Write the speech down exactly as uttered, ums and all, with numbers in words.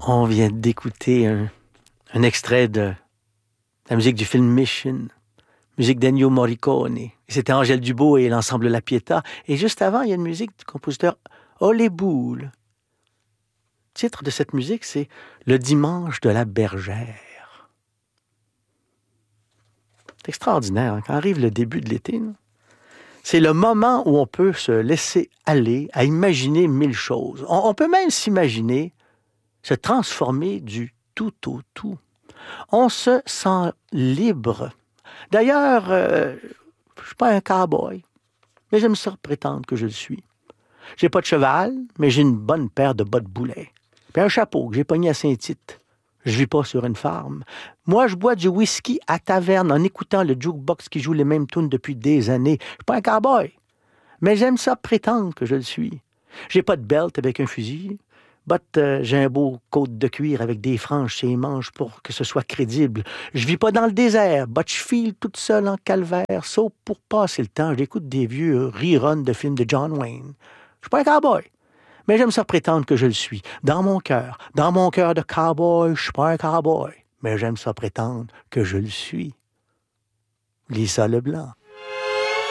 On vient d'écouter un, un extrait de la musique du film Mission, musique d'Ennio Morricone. C'était Angèle Dubois et l'ensemble La Pietà. Et juste avant, il y a une musique du compositeur Ole Bull. Le titre de cette musique, c'est Le dimanche de la bergère. C'est extraordinaire, hein? Quand arrive le début de l'été, là, c'est le moment où on peut se laisser aller à imaginer mille choses. On, on peut même s'imaginer se transformer du tout au tout. On se sent libre. D'ailleurs, euh, je ne suis pas un cow-boy, mais j'aime ça prétendre que je le suis. J'ai pas de cheval, mais j'ai une bonne paire de bottes boulets. Puis un chapeau que j'ai pogné à Saint-Tite. Je vis pas sur une farm. Moi, je bois du whisky à taverne en écoutant le jukebox qui joue les mêmes tunes depuis des années. Je suis pas un cow-boy, mais j'aime ça prétendre que je le suis. J'ai pas de belt avec un fusil, but euh, j'ai un beau côte de cuir avec des franges sur les manches pour que ce soit crédible. Je vis pas dans le désert, but je file toute seule en calvaire, sauf pour passer le temps. J'écoute des vieux reruns de films de John Wayne. Je suis pas un cowboy, mais j'aime ça prétendre que je le suis. Dans mon cœur, dans mon cœur de cowboy, je suis pas un cowboy, mais j'aime ça prétendre que je le suis. Lisa Leblanc.